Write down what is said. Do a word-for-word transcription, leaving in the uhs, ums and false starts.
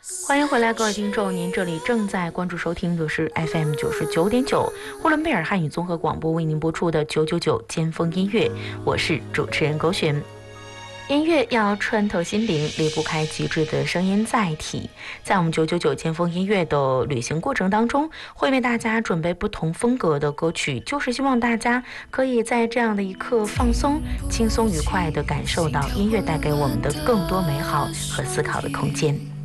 欢迎回来，各位听众，您这里正在关注收听的是 F M 九十九点九呼伦贝尔汉语综合广播为您播出的九九九尖峰音乐，我是主持人狗璇。音乐要穿透心灵，离不开极致的声音载体。在我们九九九尖峰音乐的旅行过程当中，会为大家准备不同风格的歌曲，就是希望大家可以在这样的一刻放松、轻松、愉快地感受到音乐带给我们的更多美好和思考的空间。